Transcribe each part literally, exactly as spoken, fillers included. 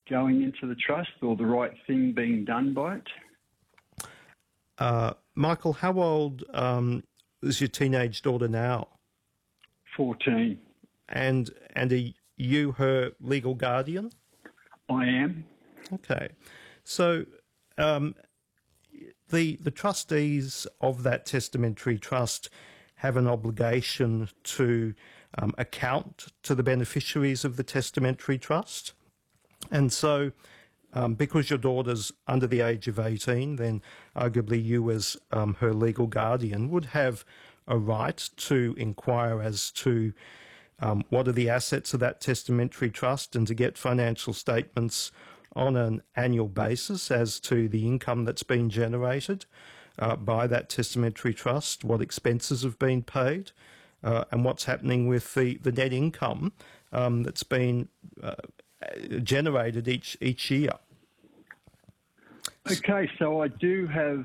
going into the trust or the right thing being done by it. Uh, Michael, how old um, is your teenage daughter now? fourteen. And and are you her legal guardian? I am. Okay. So um, the the trustees of that testamentary trust have an obligation to um, account to the beneficiaries of the testamentary trust. And so um, because your daughter's under the age of eighteen, then arguably you as um, her legal guardian would have a right to inquire as to um, what are the assets of that testamentary trust and to get financial statements on an annual basis as to the income that's been generated uh, by that testamentary trust, what expenses have been paid, uh, and what's happening with the, the net income um, that's been uh, generated each each year. Okay, so I do have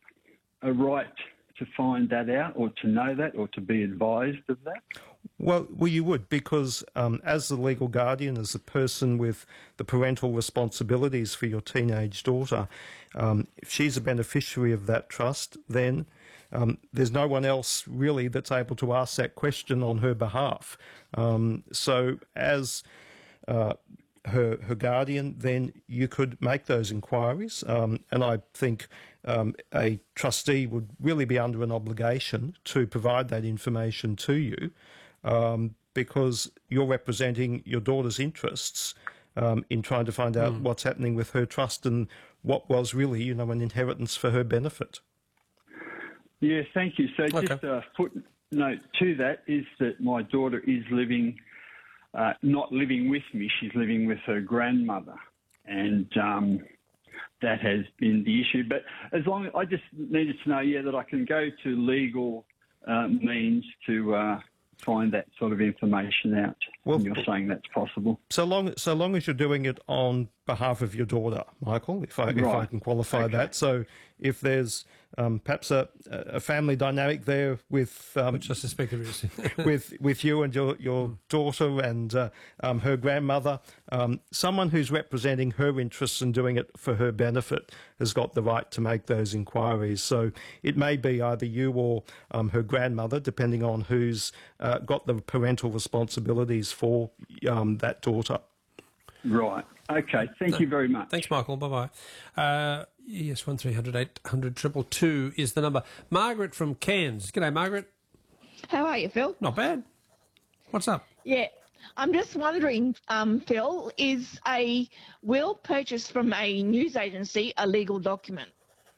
a right to find that out or to know that or to be advised of that? Well, well, you would, because um, as the legal guardian, as the person with the parental responsibilities for your teenage daughter, um, if she's a beneficiary of that trust, then um, there's no one else really that's able to ask that question on her behalf. Um, so as uh, her her guardian, then you could make those inquiries, um, and I think um, a trustee would really be under an obligation to provide that information to you. Um, because you're representing your daughter's interests um, in trying to find out mm. what's happening with her trust and what was really, you know, an inheritance for her benefit. Yeah, thank you. So okay. just a footnote to that is that my daughter is living, uh, not living with me, she's living with her grandmother. And um, that has been the issue. But as long as I just needed to know, yeah, that I can go to legal uh, means to... Uh, find that sort of information out. Well, and you're saying that's possible. So long, so long as you're doing it on behalf of your daughter, Michael, if I, right. if I can qualify okay. that. So if there's um, perhaps a, a family dynamic there with... Um, Which I suspect there is. with, with you and your, your daughter and uh, um, her grandmother, um, someone who's representing her interests and doing it for her benefit has got the right to make those inquiries. So it may be either you or um, her grandmother, depending on who's uh, got the parental responsibilities for um, that daughter. Right. Okay. Thank you very much. Thanks, Michael. Bye-bye. Uh, yes, one three hundred eight hundred two two two is the number. Margaret from Cairns. G'day, Margaret. How are you, Phil? Not bad. What's up? Yeah. I'm just wondering, um, Phil, is a will purchased from a news agency a legal document?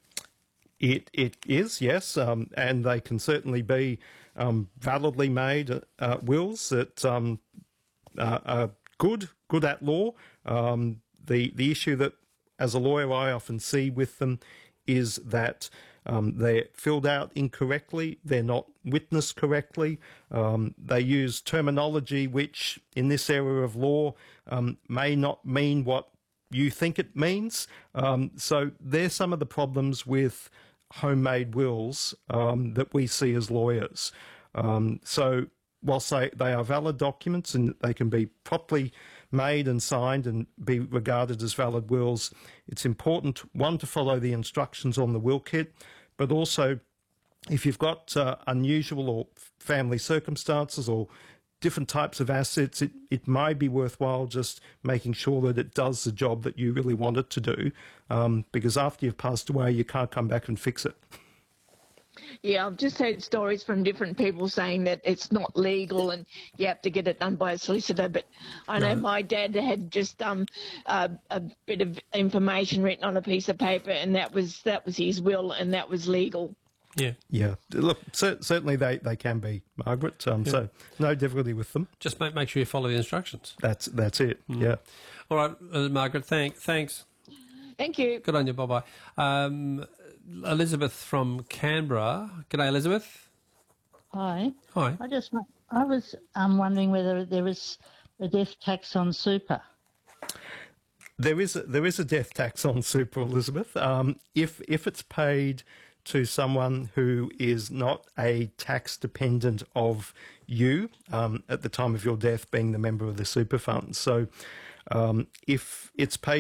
It It is, yes, um, and they can certainly be um, validly made uh, wills that um, uh, are good, good at law. Um, the, the issue that, as a lawyer, I often see with them is that um, they're filled out incorrectly, they're not witnessed correctly, um, they use terminology which, in this area of law, um, may not mean what you think it means. Um, so there's some of the problems with homemade wills um, that we see as lawyers. Um, so whilst they, they are valid documents and they can be properly made and signed and be regarded as valid wills, it's important, one, to follow the instructions on the will kit, but also if you've got uh, unusual or family circumstances or different types of assets, it, it may be worthwhile just making sure that it does the job that you really want it to do, um, because after you've passed away, you can't come back and fix it. Yeah, I've just heard stories from different people saying that it's not legal and you have to get it done by a solicitor. But I know no. my dad had just um, uh, a bit of information written on a piece of paper, and that was that was his will, and that was legal. Yeah, yeah. Look, cer- certainly they, they can be, Margaret. Um, yeah. So no difficulty with them. Just make make sure you follow the instructions. That's that's it. Mm. Yeah. All right, uh, Margaret. Thank thanks. Thank you. Good on you. Bye bye. Um, Elizabeth from Canberra. G'day, Elizabeth. Hi. Hi. I just I was um, wondering whether there was a death tax on super. There is a, there is a death tax on super, Elizabeth. Um, if if it's paid to someone who is not a tax dependent of you um, at the time of your death, being the member of the super fund. So um, if it's paid